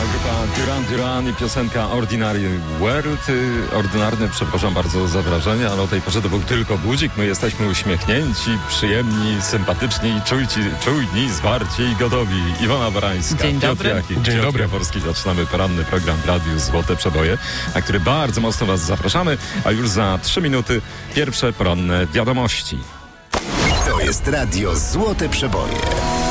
grupa Duran Duran i piosenka Ordinary World. Ordynarny, przepraszam bardzo za wrażenie, ale o tej porze to był tylko budzik. My jesteśmy uśmiechnięci, przyjemni, sympatyczni i czujni, zwarci i gotowi. Iwona Barańska, Dzień dobry. Piotr Jakich, Dzień dobry. Jaworski. Zaczynamy poranny program w Radiu Złote Przeboje, na który bardzo mocno Was zapraszamy, a już za 3 minuty pierwsze poranne wiadomości. To jest Radio Złote Przeboje.